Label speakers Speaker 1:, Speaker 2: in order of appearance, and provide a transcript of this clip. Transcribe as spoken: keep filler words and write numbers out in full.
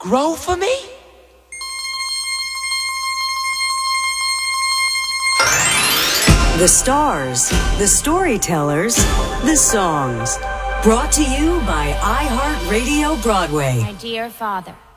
Speaker 1: grow for me?
Speaker 2: The stars, the storytellers, the songs. Brought to you by iHeartRadio Broadway.
Speaker 3: My dear father,